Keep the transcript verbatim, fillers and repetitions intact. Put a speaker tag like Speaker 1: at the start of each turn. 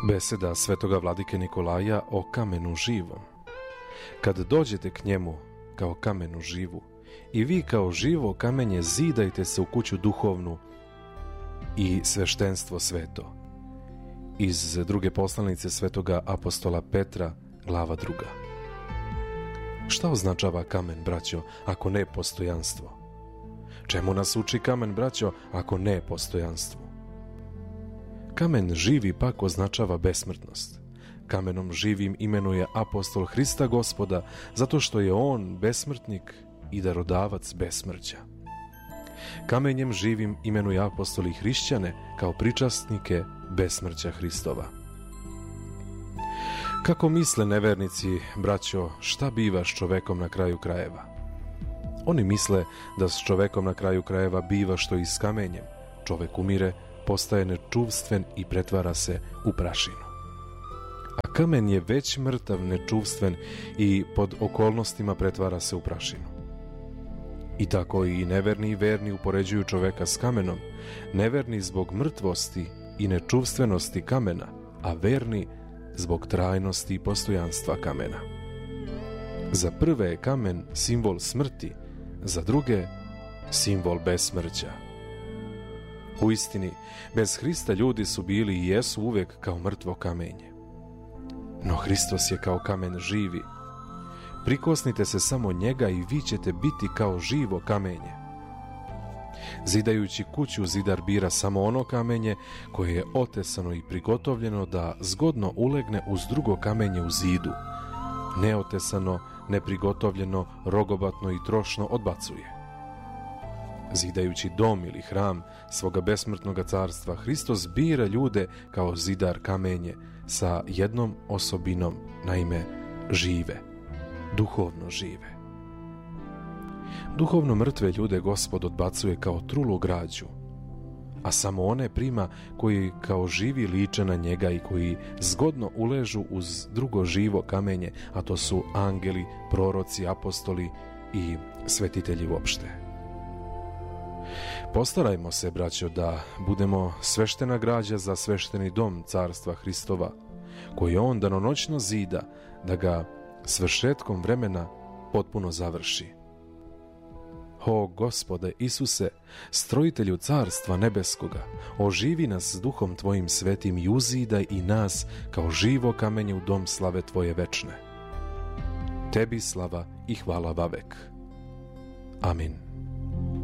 Speaker 1: Beseda svetoga vladike Nikolaja o kamenu živom. Kad dođete k njemu kao kamenu živu, i vi kao živo kamenje zidajte se u kuću duhovnu i sveštenstvo sveto. Iz druge poslanice svetoga apostola Petra, glava druga. Šta označava kamen, braćo, ako ne postojanstvo? Čemu nas uči kamen, braćo, ako ne postojanstvo? Kamen živi pak označava besmrtnost. Kamenom živim imenuje apostol Hrista Gospoda, zato što je on besmrtnik i darodavac besmrća. Kamenjem živim imenuje apostoli hrišćane kao pričasnike besmrća Hristova. Kako misle nevernici, braćo, šta biva s čovekom na kraju krajeva? Oni misle da s čovekom na kraju krajeva biva što i s kamenjem. Čovek umire, postaje nečuvstven i pretvara se u prašinu. A kamen je već mrtav, nečuvstven i pod okolnostima pretvara se u prašinu. I tako i neverni i verni upoređuju čoveka s kamenom, neverni zbog mrtvosti i nečuvstvenosti kamena, a verni zbog trajnosti i postojanstva kamena. Za prve je kamen simbol smrti, za druge simbol besmrća. U istini, bez Hrista ljudi su bili i jesu uvek kao mrtvo kamenje. No Hristos je kao kamen živi. Prikosnite se samo njega i vi ćete biti kao živo kamenje. Zidajući kuću, zidar bira samo ono kamenje koje je otesano i prigotovljeno da zgodno ulegne uz drugo kamenje u zidu. Neotesano, neprigotovljeno, rogobatno i trošno odbacuje. Zidajući dom ili hram svoga besmrtnoga carstva, Hristos bira ljude kao zidar kamenje sa jednom osobinom, naime žive, duhovno žive. Duhovno mrtve ljude Gospod odbacuje kao trulu građu, a samo one prima koji kao živi liče na njega i koji zgodno uležu uz drugo živo kamenje, a to su angeli, proroci, apostoli i svetitelji uopšte. Postarajmo se, braćo, da budemo sveštena građa za svešteni dom carstva Hristova, koji on danonoćno zida, da ga svršetkom vremena potpuno završi. O Gospode Isuse, strojitelju carstva nebeskoga, oživi nas s duhom Tvojim svetim i uzidaj i nas kao živo kamenje u dom slave Tvoje večne. Tebi slava i hvala vavek. Amin.